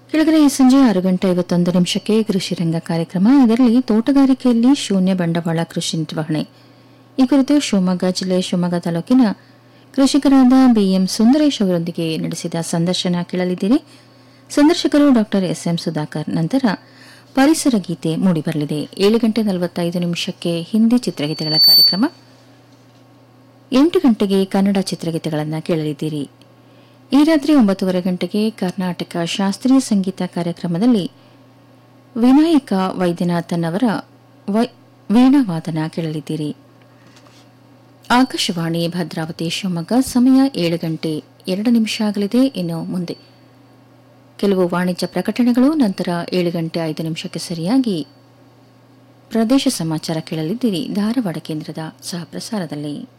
ಕೆಳಗಡೆ ಈ ಸಂಜೆ 6:51 ಕೃಷಿ ರಂಗ ಕಾರ್ಯಕ್ರಮ. ಇದರಲ್ಲಿ ತೋಟಗಾರಿಕೆಯಲ್ಲಿ ಶೂನ್ಯ ಬಂಡವಾಳ ಕೃಷಿ ನಿರ್ವಹಣೆ ಈ ಕುರಿತು ಶಿವಮೊಗ್ಗ ಜಿಲ್ಲೆ ಶಿವಮೊಗ್ಗ ತಾಲೂಕಿನ ಕೃಷಿಕರಾದ ಬಿಎಂ ಸುಂದರೇಶ್ ಅವರೊಂದಿಗೆ ನಡೆಸಿದ ಸಂದರ್ಶನ ಕೇಳಲಿದ್ದೀರಿ. ಸಂದರ್ಶಕರು ಡಾ ಎಸ್ಎಂ ಸುಧಾಕರ್. ನಂತರ ಪರಿಸರ ಗೀತೆ ಮೂಡಿಬರಲಿದೆ. 7:45 ಹಿಂದಿ ಚಿತ್ರಗೀತೆಗಳ ಕಾರ್ಯಕ್ರಮ. 8 ಗಂಟೆಗೆ ಕನ್ನಡ ಚಿತ್ರಗೀತೆಗಳನ್ನು ಕೇಳಲಿದ್ದೀರಿ. ಈ ರಾತ್ರಿ 9:30 ಕರ್ನಾಟಕ ಶಾಸ್ತ್ರೀಯ ಸಂಗೀತ ಕಾರ್ಯಕ್ರಮದಲ್ಲಿ ವಿನಾಯಕ ವೈದ್ಯನಾಥನ್ ಅವರ ವೀಣಾವಾದನ ಕೇಳಲಿದ್ದೀರಿ. ಆಕಾಶವಾಣಿ ಭದ್ರಾವತಿ ಶಿವಮೊಗ್ಗ. ಸಮಯ 7:02 ಆಗಲಿದೆ. ಇನ್ನು ಮುಂದೆ ಕೆಲವು ವಾಣಿಜ್ಯ ಪ್ರಕಟಣೆಗಳು. ನಂತರ 7:05 ಸರಿಯಾಗಿ ಪ್ರದೇಶ ಸಮಾಚಾರ ಕೇಳಲಿದ್ದೀರಿ ಧಾರವಾಡ ಕೇಂದ್ರದ ಸಹ ಪ್ರಸಾರದಲ್ಲಿ.